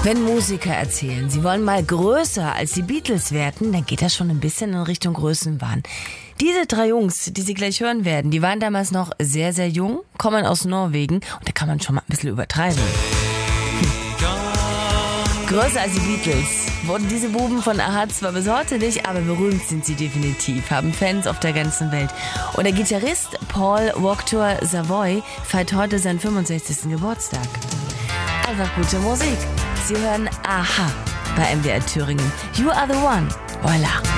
Wenn Musiker erzählen, sie wollen mal größer als die Beatles werden, dann geht das schon ein bisschen in Richtung Größenwahn. Diese 3 Jungs, die Sie gleich hören werden, die waren damals noch sehr, sehr jung, kommen aus Norwegen und da kann man schon mal ein bisschen übertreiben. Größer als die Beatles wurden diese Buben von a-ha zwar bis heute nicht, aber berühmt sind sie definitiv, haben Fans auf der ganzen Welt. Und der Gitarrist Paul Waaktaur Savoy feiert heute seinen 65. Geburtstag. Einfach gute Musik. Sie hören a-ha bei MDR Thüringen. You are the one. Voila.